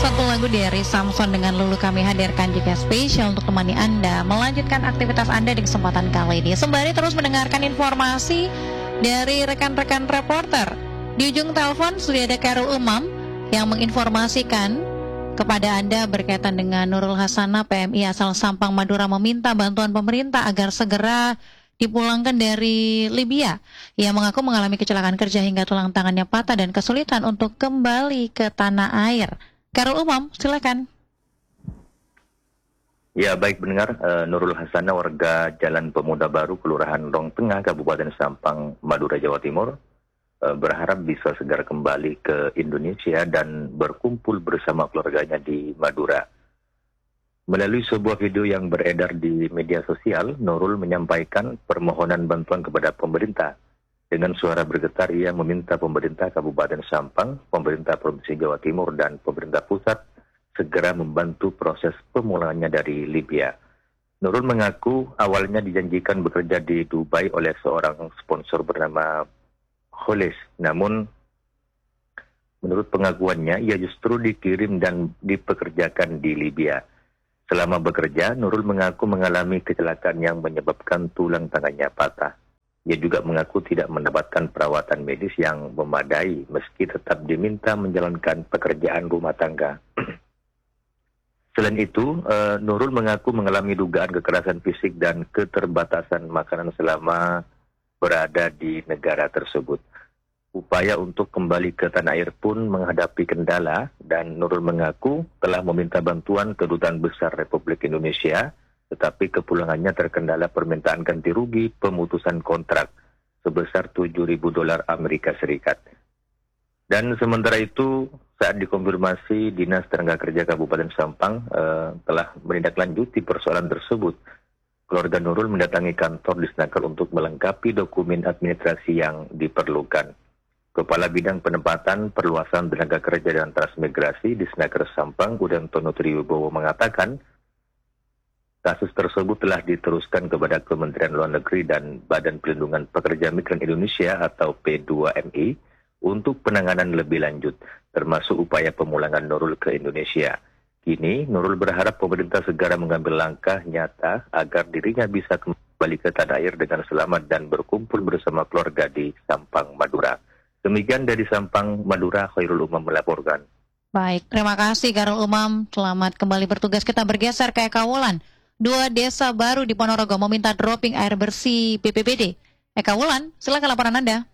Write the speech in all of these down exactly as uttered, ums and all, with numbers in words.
satu lagu dari Samson dengan Lulu kami hadirkan juga spesial untuk temani Anda melanjutkan aktivitas Anda di kesempatan kali ini. Sembari terus mendengarkan informasi dari rekan-rekan reporter. Di ujung telepon sudah ada Khairul Umam yang menginformasikan kepada Anda berkaitan dengan Nurul Hasanah, P M I asal Sampang, Madura, meminta bantuan pemerintah agar segera dipulangkan dari Libya. Ia mengaku mengalami kecelakaan kerja hingga tulang tangannya patah dan kesulitan untuk kembali ke tanah air. Khairul Umam, silakan. Ya, baik pendengar, uh, Nurul Hasanah warga Jalan Pemuda Baru, Kelurahan Rong Tengah, Kabupaten Sampang, Madura, Jawa Timur, uh, berharap bisa segera kembali ke Indonesia dan berkumpul bersama keluarganya di Madura. Melalui sebuah video yang beredar di media sosial, Nurul menyampaikan permohonan bantuan kepada pemerintah. Dengan suara bergetar, ia meminta pemerintah Kabupaten Sampang, pemerintah Provinsi Jawa Timur, dan pemerintah pusat segera membantu proses pemulangannya dari Libya. Nurul mengaku awalnya dijanjikan bekerja di Dubai oleh seorang sponsor bernama Kholis. Namun, menurut pengakuannya, ia justru dikirim dan dipekerjakan di Libya. Selama bekerja, Nurul mengaku mengalami kecelakaan yang menyebabkan tulang tangannya patah. Ia juga mengaku tidak mendapatkan perawatan medis yang memadai meski tetap diminta menjalankan pekerjaan rumah tangga. Selain itu, uh, Nurul mengaku mengalami dugaan kekerasan fisik dan keterbatasan makanan selama berada di negara tersebut. Upaya untuk kembali ke tanah air pun menghadapi kendala dan Nurul mengaku telah meminta bantuan Kedutaan Besar Republik Indonesia, tetapi kepulangannya terkendala permintaan ganti rugi pemutusan kontrak sebesar tujuh ribu dolar Amerika Serikat. Dan sementara itu, saat dikonfirmasi, Dinas Tenaga Kerja Kabupaten Sampang eh, telah menindaklanjuti persoalan tersebut. Keluarga Nurul mendatangi kantor Disnaker untuk melengkapi dokumen administrasi yang diperlukan. Kepala Bidang Penempatan, Perluasan Tenaga Kerja dan Transmigrasi Disnaker Sampang, Udantono Triwibowo mengatakan, kasus tersebut telah diteruskan kepada Kementerian Luar Negeri dan Badan Pelindungan Pekerja Migran Indonesia atau P dua M I untuk penanganan lebih lanjut, termasuk upaya pemulangan Nurul ke Indonesia. Kini, Nurul berharap pemerintah segera mengambil langkah nyata agar dirinya bisa kembali ke tanah air dengan selamat dan berkumpul bersama keluarga di Sampang, Madura. Demikian dari Sampang, Madura, Khairul Umam melaporkan. Baik, terima kasih Khairul Umam. Selamat kembali bertugas. Kita bergeser ke Eka Wulan. Dua desa baru di Ponorogo meminta dropping air bersih B P B D. Eka Wulan, silakan laporan Anda.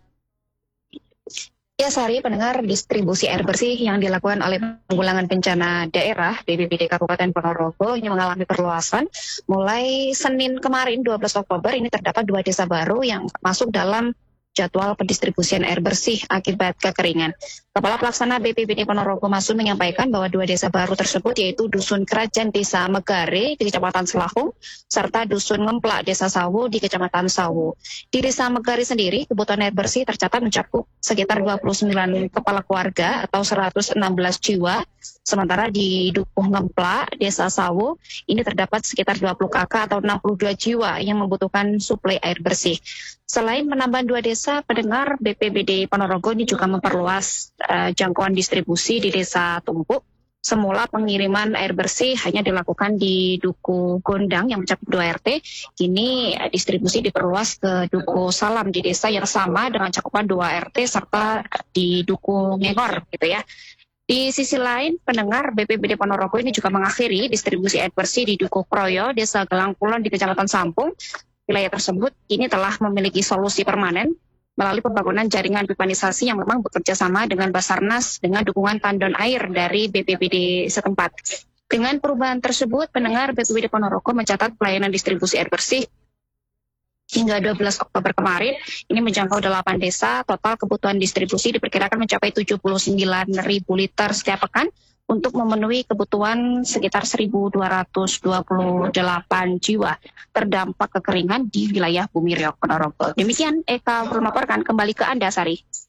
Ya, Sari, pendengar, distribusi air bersih yang dilakukan oleh Penanggulangan Bencana Daerah B P B D Kabupaten Ponorogo ini mengalami perluasan. Mulai Senin kemarin dua belas Oktober ini terdapat dua desa baru yang masuk dalam jadwal pendistribusian air bersih akibat kekeringan. Kepala Pelaksana B P B D Ponorogo Masun menyampaikan bahwa dua desa baru tersebut yaitu Dusun Kerajaan Desa Megare di Kecamatan Selahung serta Dusun Ngemplak Desa Sawu di Kecamatan Sawu. Di Desa Megare sendiri, kebutuhan air bersih tercatat mencakup sekitar dua puluh sembilan kepala keluarga atau seratus enam belas jiwa. Sementara di Dukuh Ngemplak Desa Sawu ini terdapat sekitar dua puluh kakak atau enam puluh dua jiwa yang membutuhkan suplai air bersih. Selain menambah dua desa, pendengar B P B D Ponorogo ini juga memperluas uh, jangkauan distribusi di Desa Tumpuk. Semula pengiriman air bersih hanya dilakukan di Duku Gondang yang mencakup dua R T. Kini uh, distribusi diperluas ke Duku Salam di desa yang sama dengan cakupan dua R T serta di Duku Ngengor gitu ya. Di sisi lain, pendengar B P B D Ponorogo ini juga mengakhiri distribusi air bersih di Duku Kroyo, Desa Gelangkulon di Kecamatan Sampung. Wilayah tersebut kini telah memiliki solusi permanen melalui pembangunan jaringan pipanisasi yang memang bekerja sama dengan Basarnas dengan dukungan tandon air dari B P B D setempat. Dengan perubahan tersebut, pendengar B P B D Ponorogo mencatat pelayanan distribusi air bersih hingga dua belas Oktober kemarin, ini menjangkau delapan desa, total kebutuhan distribusi diperkirakan mencapai tujuh puluh sembilan ribu liter setiap pekan untuk memenuhi kebutuhan sekitar seribu dua ratus dua puluh delapan jiwa terdampak kekeringan di wilayah Bumi Riok, Ponorogo. Demikian Eka melaporkan, kembali ke Anda, Sari.